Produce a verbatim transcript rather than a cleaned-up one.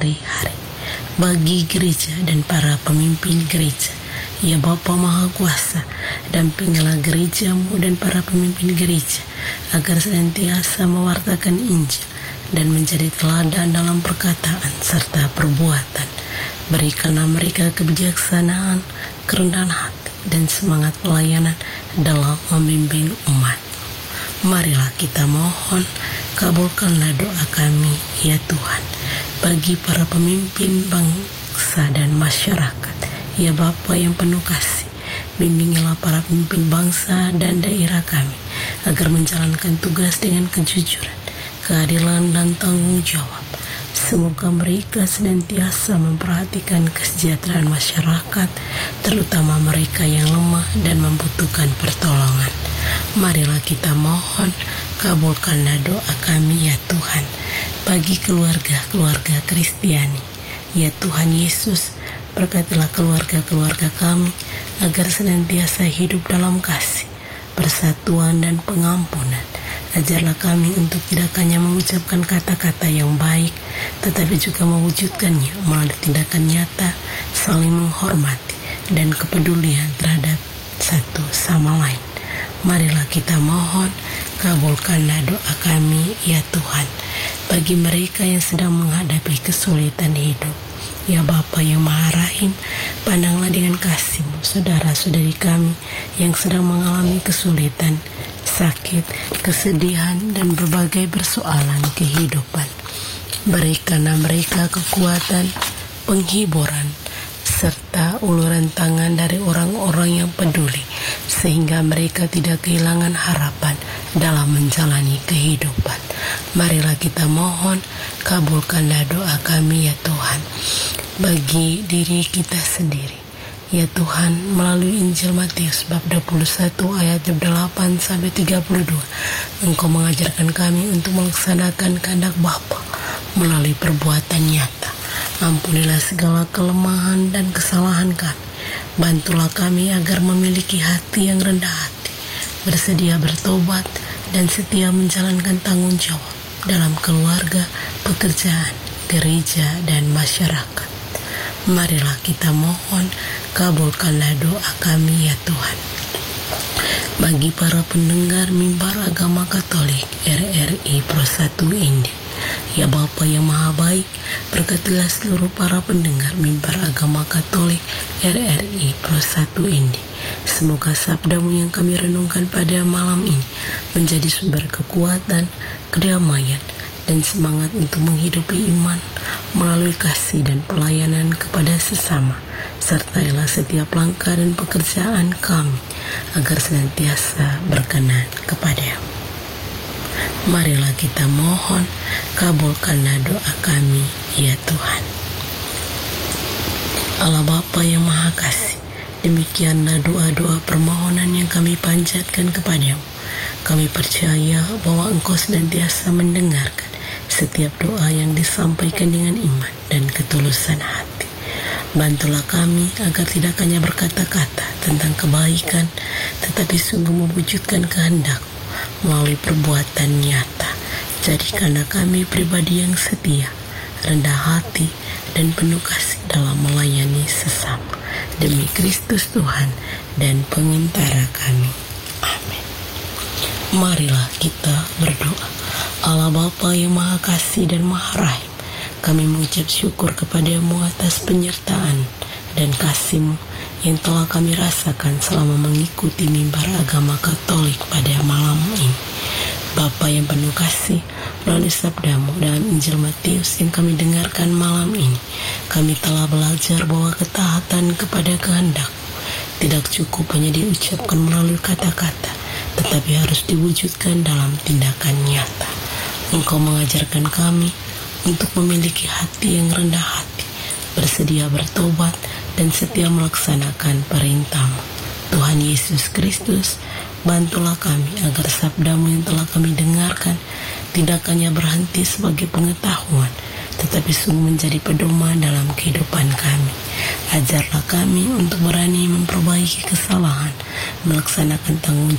sehari-hari. Bagi gereja dan para pemimpin gereja, ya Bapa Maha Kuasa, dampingilah gerejamu dan para pemimpin gereja agar senantiasa mewartakan Injil dan menjadi teladan dalam perkataan serta perbuatan. Berikanlah mereka kebijaksanaan, kerendahan hati, dan semangat pelayanan dalam memimpin umat. Marilah kita mohon, kabulkanlah doa kami, ya Tuhan, bagi para pemimpin bangsa dan masyarakat, ya Bapa yang penuh kasih. Bimbingilah para pemimpin bangsa dan daerah kami agar menjalankan tugas dengan kejujuran, keadilan, dan tanggung jawab. Semoga mereka senantiasa memperhatikan kesejahteraan masyarakat, terutama mereka yang lemah dan membutuhkan pertolongan. Marilah kita mohon, kabulkanlah doa kami, ya Tuhan, bagi keluarga-keluarga Kristiani. Ya Tuhan Yesus, berkatilah keluarga-keluarga kami agar senantiasa hidup dalam kasih, persatuan, dan pengampunan. Ajarlah kami untuk tidak hanya mengucapkan kata-kata yang baik, tetapi juga mewujudkannya melalui tindakan nyata, saling menghormati, dan kepedulian terhadap satu sama lain. Marilah kita mohon, kabulkanlah doa kami, ya Tuhan, bagi mereka yang sedang menghadapi kesulitan hidup. Ya Bapa yang Maha Rahim, pandanglah dengan kasih-Mu saudara-saudari kami yang sedang mengalami kesulitan, sakit, kesedihan, dan berbagai persoalan kehidupan. Berikanlah mereka kekuatan, penghiburan, serta uluran tangan dari orang-orang yang peduli, sehingga mereka tidak kehilangan harapan dalam menjalani kehidupan. Marilah kita mohon, kabulkanlah doa kami, ya Tuhan, bagi diri kita sendiri. Ya Tuhan, melalui Injil Matius bab dua puluh satu ayat delapan sampai tiga puluh dua, Engkau mengajarkan kami untuk melaksanakan kehendak Bapa melalui perbuatan nyata. Ampunilah segala kelemahan dan kesalahan kami. Bantulah kami agar memiliki hati yang rendah hati, bersedia bertobat, dan setia menjalankan tanggung jawab dalam keluarga, pekerjaan, gereja, dan masyarakat. Marilah kita mohon, kabulkanlah doa kami, ya Tuhan, bagi para pendengar mimbar agama Katolik R R I Pro satu Indi. Ya Bapa yang Maha Baik, berkatilah seluruh para pendengar mimbar agama Katolik R R I Pro satu Indi. Semoga sabda-Mu yang kami renungkan pada malam ini menjadi sumber kekuatan, kedamaian, dan semangat untuk menghidupi iman melalui kasih dan pelayanan kepada sesama. Sertailah setiap langkah dan pekerjaan kami agar senantiasa berkenan kepada-Mu. Marilah kita mohon, kabulkanlah doa kami, ya Tuhan. Allah Bapa yang Maha Kasih, demikianlah doa-doa permohonan yang kami panjatkan kepada-Mu. Kami percaya bahwa Engkau senantiasa mendengarkan setiap doa yang disampaikan dengan iman dan ketulusan hati. Bantulah kami agar tidak hanya berkata-kata tentang kebaikan, tetapi sungguh mewujudkan kehendak-Mu melalui perbuatan nyata. Jadikanlah kami pribadi yang setia, rendah hati, dan penuh kasih dalam melayani sesama. Demi Kristus Tuhan dan pengantara kami. Amin. Marilah kita berdoa. Allah Bapa yang Maha Kasih dan Maha Rahim, kami mengucap syukur kepada-Mu atas penyertaan dan kasih-Mu yang telah kami rasakan selama mengikuti mimbar agama Katolik pada malam ini. Bapa yang penuh kasih, melalui sabda-Mu dalam Injil Matius yang kami dengarkan malam ini, kami telah belajar bahwa ketaatan kepada kehendak tidak cukup hanya diucapkan melalui kata-kata, tetapi harus diwujudkan dalam tindakan nyata. Engkau mengajarkan kami untuk memiliki hati yang rendah hati, bersedia bertobat, dan setia melaksanakan perintah-Mu. Tuhan Yesus Kristus, bantulah kami agar sabda-Mu yang telah kami dengarkan tidak hanya berhenti sebagai pengetahuan, tetapi sungguh menjadi pedoman dalam kehidupan kami. Ajarlah kami untuk berani memperbaiki kesalahan, melaksanakan tanggung